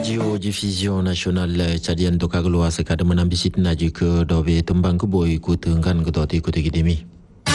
Radio-diffusion nationale tchadienne de Kagloa se kada menambisit naji ke dobe tembang ke boy ku tengkan ke doti ku tegidemi.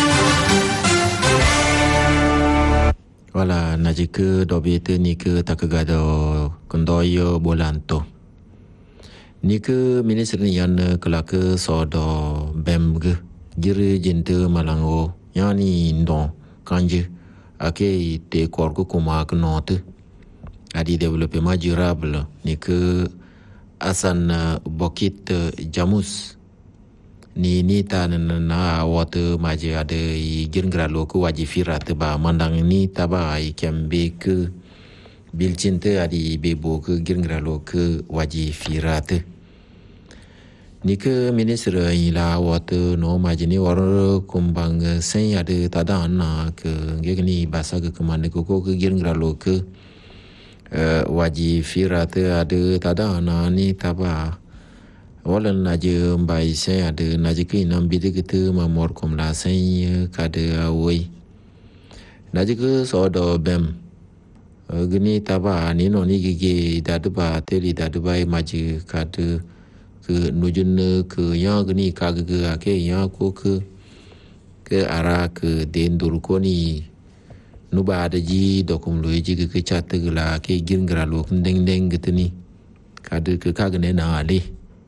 Wala naji ke dobe te ni ke takagado kondoyo bolanto. Ni ke minister ni yan kelak ke sodo bemge jiri jinte malango yani ndon kanje ake te korku kuma ke note. Adi développement durable ni ke asan bokit jamus ni tan na water maje ada i girngra lo ku waji firat ba mandang ni taba i kembe ke bilcinte adi bebo ke girngra lo ke waji firat ni ke minister ila water no maje ni war kumbang sen ada tadana ke ngeni basa ke kemane ko ke girngra lo ke waji firat ada tadana ni taba walan naje mbai se ada naje ke nam bide gitu mamor komla sen kada awoi naje ke sodo bem gini taba ni no ni gige dadba teli dadba maje kada ke nujun ke ya gini kaga ke ya ko ke ara ke dendur ko ni nuba ada ji dokum lo ji ke chat la ke girngra lo deng deng gitni kad ke kagne na ali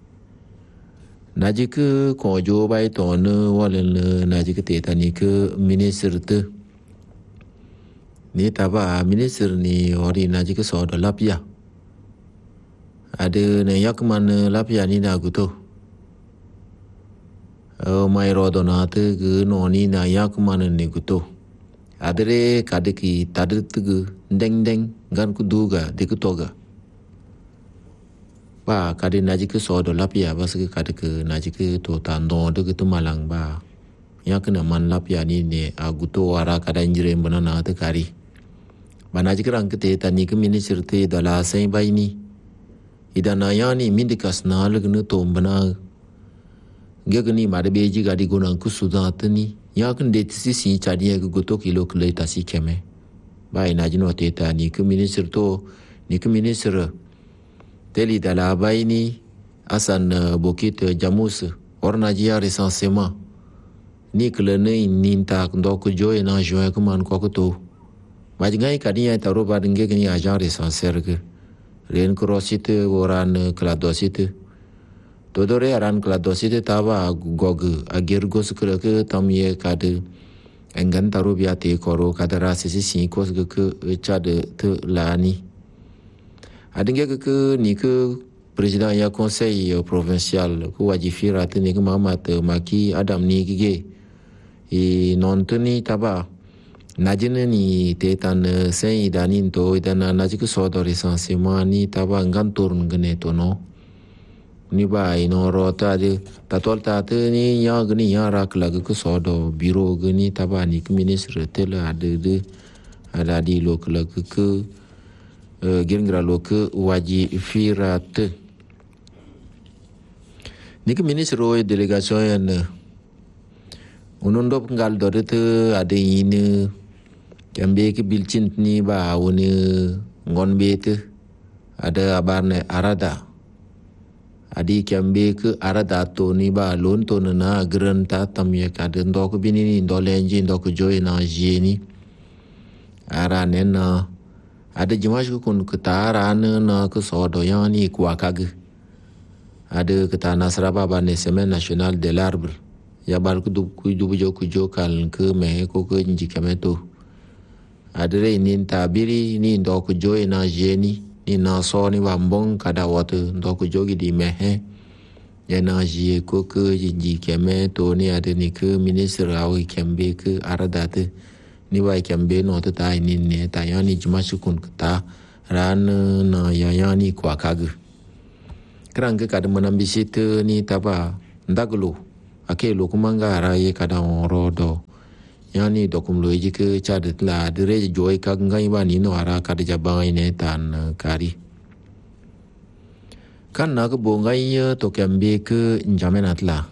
naji ke ko jo bai ton walen naji ke tani ke minister te ni taba minister ni ori naji ke so do lapia ada ne yakman lapia ni na guto mai rodonate ke no ni na yakman ni guto adere kadeki tadetgu deng deng gan kuduga dikutoga ba kadi najike sodo lapia basike kadeke najike to tando de gitu malang ba yakna man lapia ni ne aguto wara kada injire banana te kari ba najike rang kete tani ke minister te dala sai baini idana yani mindikas na lugnu to bana gegni made beji gadi gonan kusudatni yakin de sisi chadiya guto kilo kle tasi keme ba ina jino teta ni ke minister to ni ke minister teli dala baini asan bokit jamus orna jia recensement ni kle ne ninta ndo ko joye na joye ko man ko to ba jingai kadiya taro ba dinge ni agent recenser ke ren krosite oran kladosite Todore aran kladosite taba gog agirgos ke tamye kade engan taru biate koro kadara sisi si kos ke chade te lani adinge ke ni ke president ya conseil provincial ku wajifira te ni ke mamat maki adam ni gige e non tuni taba najene ni te tan sen idanin to idana najike sodo recensement ni taba engan turn gene to no ni ba ino rota de tatol tate ni ya gni ya rak lag ke sodo biro gni taba ni ke ministre tel de ada di lo ke lag ke girngra lo ke waji firat ni ke ministre o delegation en unondo ngal do te ade ine kambe ke bilcint ni ba woni ngon bete ada abarne arada adi kambe ke arada to ni ba lon to na granta tamye ka de ndok binini ndolenji ndok joy na jeni ara nena ada jimash kun ketara na ke sodo yani kwa kag ada keta nasraba ba ne semaine nationale de l'arbre ya bal ku dubu jo kal ke me ko ke nji kameto adre nin tabiri ni ndok joy na jeni ni na so ni wambong kada watu ndoko jogi di mehe ya na jie ko ke jinji keme to ni ade ni ke minister awi kembe ke aradate ni wa kembe no to ta ni ne ta yani juma shukun ta ran na ya yani kwa kag krang ke kada manambisit ni taba ndaglo ake lo kumanga ara ye kada rodo yani dokum lo ke chadet la dire joy ka ngai ba ni no ara ka de jabai ne tan kari kan na ko bongai to kambe ke njamenat la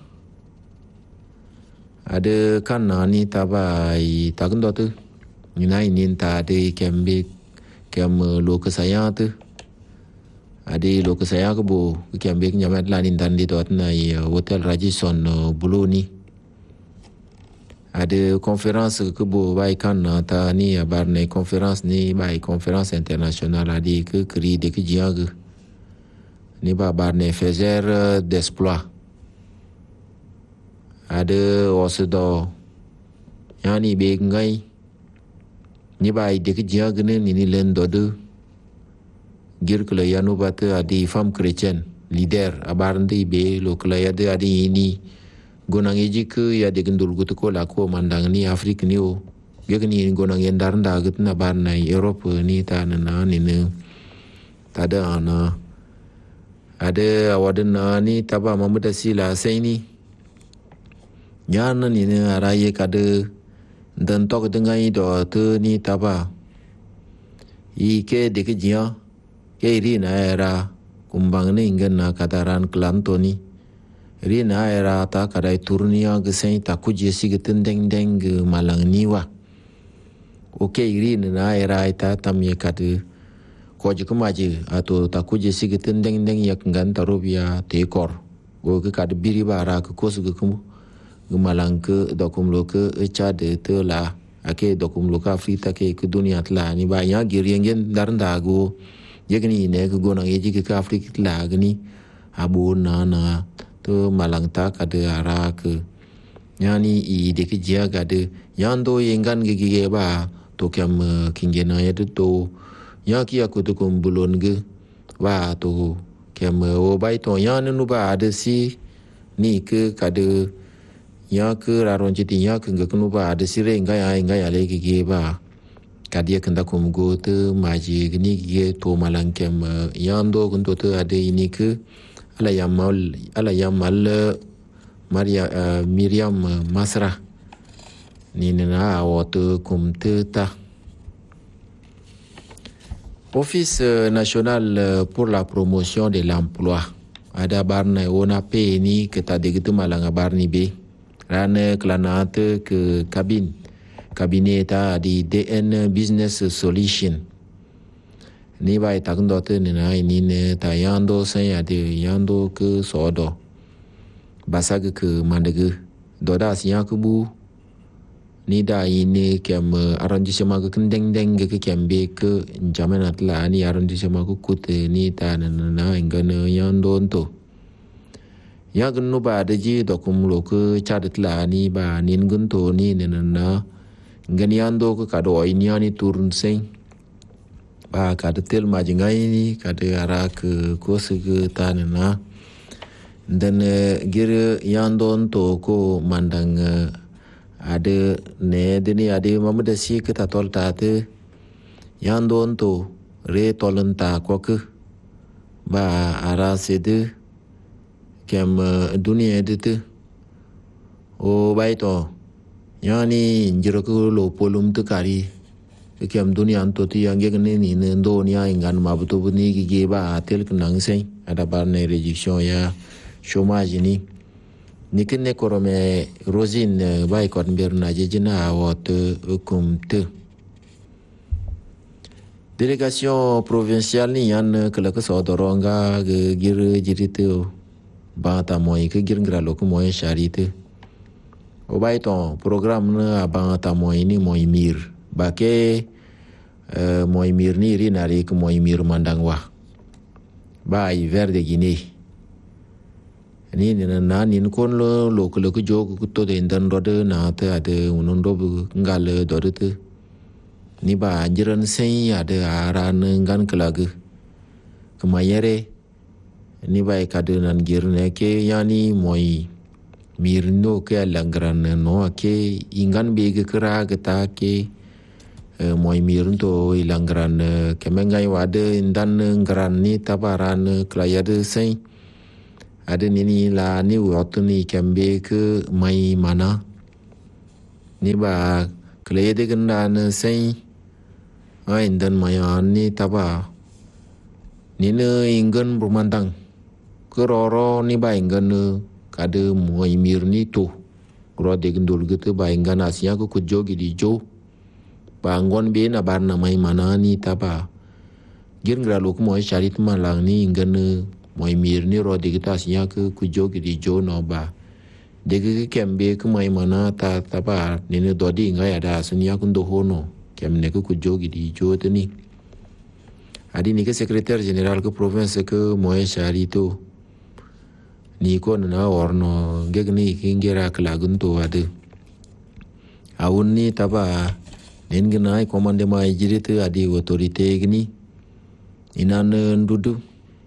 ade kan na ni tabai tagndo tu ni nai nin ta de kambe kem lo ke saya tu Adi lo ke saya ke bo ke kiambe nyamat lanin dan di dot na hotel Radisson Bulu ni. Ada konferans ke bo bai kan ta ni abar ne konferans ni bai konferans internasional adi ke kri de ke jiag. Ni bar ne faiseur d'exploit. Ada osedo yani be ngai ni bai de ke jiag ne ni len dodu gir kelaya nu bata adi fam Christian leader abarndi be lo kelaya de adi ini gonang eji ke ya de gendul gutu ko la ko mandang ni Afrika ni o gegni gonang yendar nda gut na bar na Europe ni ta na ni ne tada ana ada awadan na ni taba mamuda sila sai ni nyana ni ne araye kade dan tok dengai do tu ni taba I ke de ke jia ke rina era kumbang ni ingen na kataran klanto ni rina era ta kadai turnia ge sei ta kuji sig tendeng deng malang niwa oke rina na era ita tam ye kadu ko ji kumaji atau ta kuji sig tendeng deng yak ngan tarubia tekor go ke kadu biri bara ke kos ge kum malang ke dokum lo ke cha de te la ake dokum lo ka Afrika ke dunia tla ni ba ya giriengen darnda go yegni ne ko gona yeji ke Afrika la gni abu na to malangta kade ara ke yani I de ke jia gade yando yengan ge ba to kam kingena ya to ya ki aku to kum bulon ge ba to kam o bai to yan nu ba de si ni ke kade ya ke raron jiti ya ke ngenu ba de si re ngai le ge ba kadia kenda kumgo te maji gni ge to malangkem yando gunto te ade ini ke ala yamal Maria Miriam Masra ni na awatu kumte ta Office national pour la promotion de l'emploi ada barna ona pe ni ke ta de gitu malanga barni be rane klanate ke kabinet di DN Business Solution ni bai takndo te ni na ini ne ta yando sen ya de yando ke sodo basag ke mandege doda siya ke bu ni da ini kem arrondissement ke kendeng deng ke kembe ke jamanat la ni arrondissement ke kute ni ta na ngane yando to ya gnu ba de ji dokum lo ke chadat la ni ba nin gunto ni na ganiando ko kado iniani turun seng ba kado tel majingai ni kado ara ke kosege tanana dan gir yandon to ko mandang ade ne deni ade mamada si ke tatol tate yandon to re tolenta ko ke ba ara sede kem dunia edete o baito yani njiro ko lo polum tu kari kem dunia anto ti yang gegne ni ndo ni ingan mabuto buni gi ba tel kunang sei ada bar ne rejection ya chômage ni kenne korome rosine bay kon berna jejina wot kumte délégation provinciale ni yan kala ko sodoronga gir jirite ba ta moy ke gir ngra lo ko moy charité o bay ton programme na ba ta moy ni moy mir ba ke moy mir ni rinari ko moy mir mandangwa ba hiver de Guinée ni na ni kon lo ko jogo ko to de ndan rode na ta ade unon do ngal do de ni ba jiran sen ade aran ngan klag kemayere ni ba kade nan girne ke yani moy mirno ke langran no ke ingan be ke kra gata ke moy mirnto ilangran kemengai wade ndan ngran ni tabaran klayade sen ada nini la ni waktu ni kembe ke mai mana ni ba klayade gendan sen ai ndan maya ni taba ni ne ingan bermandang keroro ni ba ingan kade moy mirni to gro de gendul gitu ba ingan asia ko kujogi di jo bangon be na barna mai mana ni taba girngra lo ko mo sharit malang ni ngan mo mir ni ro de ta sia ku jogi di jo no ba de ke kembe ku mai mana ta ba ni ne do di ngai ada sun ya kun do hono kem ne ku jogi di jo te ni adi ni ke secrétaire général ko province ko mo sharito ni ko na orno gegni kingera kala gunto ade awun ni taba nen gna commandement jirite adi autorité gni inan ndudu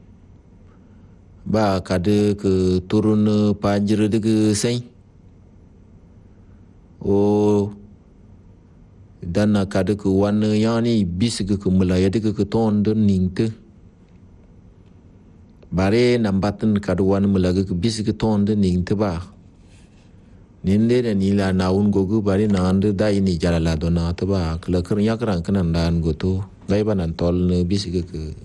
ba kade ke turun pajre de ke sai o dana kade ke wan yani bis ke mulaya de ke ton de ningte bare nambatan kaduan mulaga ke bis ke ton de ningte ba ninde de nila naun gogu bare nande da ini jalala dona to ba kala kernya kerang kanan dan goto gai banan tol ne bis ke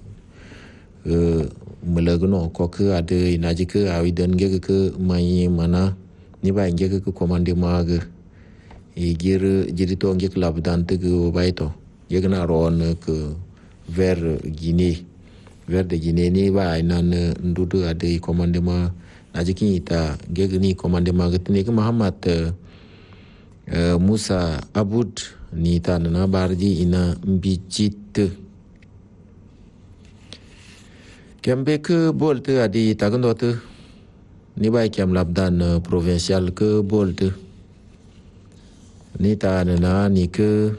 mulaga no ko ke ade inaji ke awidan ge ke mai mana ni ba nge ke komande mag e gir to nge klab dan te ke baito ye na ron ke ver Guinée de Guinée ni ba nan ndudu ade commandement najiki ita gegni commandement gatne ke Muhammad Musa Abud ni ta na barji ina mbijit kembe ke bolte adi tagandot ni ba kem labdan provincial ke bolte ni ta na ni ke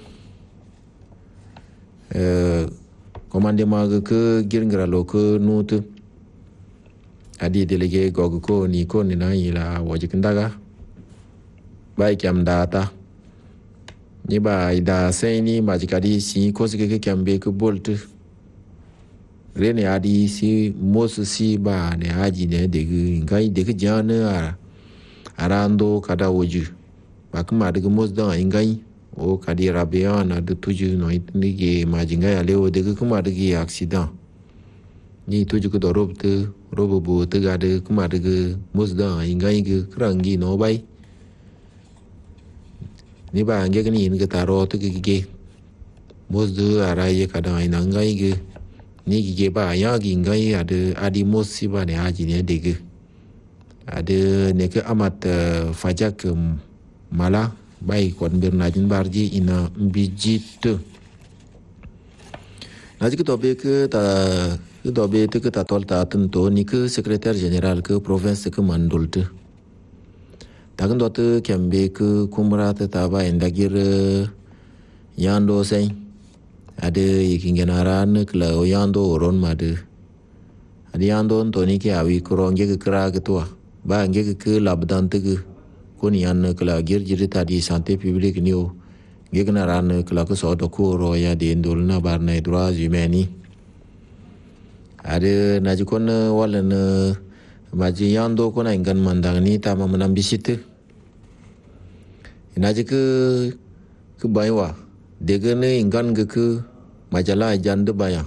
commandement ke girngra lo ke nut adi délégué gog ko ni na ila wajikindaga bai kyam data ni ba ida sai ni majikadi si ko ke kyambe ke bolt rene adi si mos si ba ne haji ne de ngai de jana arando kada woju ba kuma de mos da ngai o kadi rabia na de tuju no itni ge majinga ya leo de kuma de accident ni tuju ko robo bo te ga de kuma de musda ingai ge krangi no bai ni ba nge ni ge taro te ge musdu ara ye kada ina ngai ge ni ge ba ya ge ngai adi mosi ba ne haji ne de ge ade ne ke amat fajak mala bai kon bernajin barji ina bijit naji ke tobe te ke ta tol ta tento ni ke secrétaire général ke province ke mandolte tagan dote kembe ke kumra ta ba endagir yando sai ade yikingenaran kla yando ron made ade yando toni ke awi kronge ke kra ke to ba nge ke labdan te ke koni yan kala girjirita di santé publique ni o gegna ran kala ko so do ko ro ya de ndol na bar na droits humains ade na jikon wala na maji yando ko na ngan mandang ni ta ma manam bisite ina jike ke baywa de gane ngan ke majala jande baya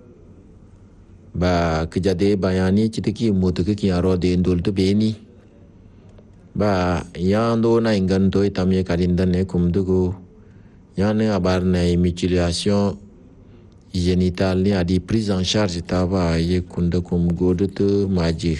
ba kejade bayani citiki mutu ke kiaro de ndol to beni ba yando na ingan to itamye karindan ne kumdugo yani abar na mutilation génitale ni adi prise en charge taba ye kunda kum godoto maji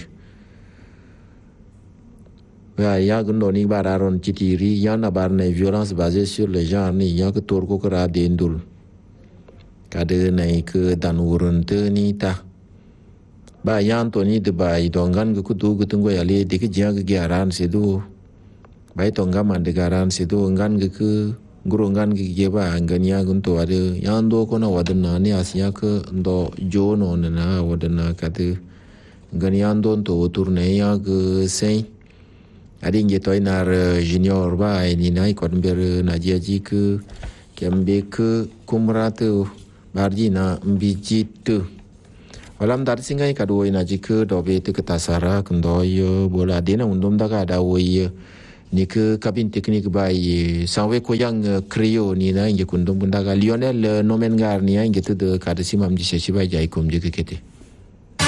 ba ya gundo ni bararon chitiri yana bar na violence basée sur le genre ni ya ko torko kra de ndul kade na ke dan wurunte ni ta ba yan to ni de ba idongan ku du gutungo yale de ke jang ge aran sedu ba itonga man de garan sedu ngan ge guru ngan ge ba ngania gunto ade yan do ko na wadna ni asya ke ndo jono na wadna kate nganian don to turne ya ge sei ade nge to inar junior ba ni nai kon ber na jiaji ke kembe ke kumratu barji na mbijit Walam dar singai kadu ina jika dobe te ketasara kendo yo bola dena undom daga ada woi ni ke kabin teknik bai sawe ko yang krio ni na inge kundom bundaga Lionel Nomengar ni inge te de kada simam di sesi bai jai kum jike kete